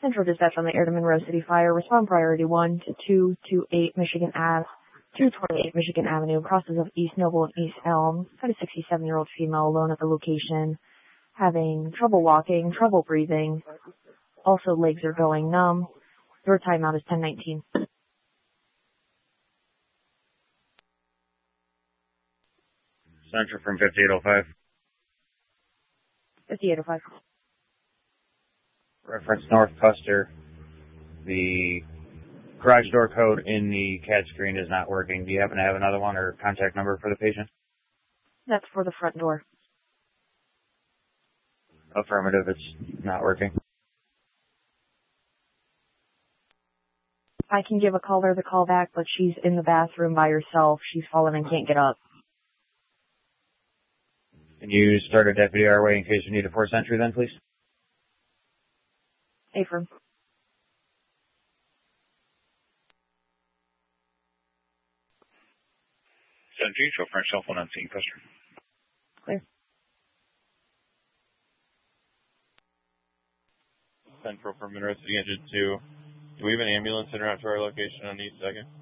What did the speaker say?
Central dispatch on the Air to Monroe City fire. Respond priority 1 to 228 Michigan Ave. 228 Michigan Avenue, crosses of East Noble and East Elm. Got a 67-year-old female alone at the location, having trouble walking, trouble breathing. Also, legs are going numb. Your timeout is 10:19. Central from 5805. 5805. Reference North Custer. The garage door code in the CAD screen is not working. Do you happen to have another one or contact number for the patient? That's for the front door. Affirmative, it's not working. I can give a caller the call back, but she's in the bathroom by herself. She's fallen and can't get up. Can you start a deputy our way in case you need a forced entry then, please? Affirm. Central, show French cell phone on scene, customer. Clear. Central from Monroe City Engine 2. Do we have an ambulance en route to our location on East 2nd?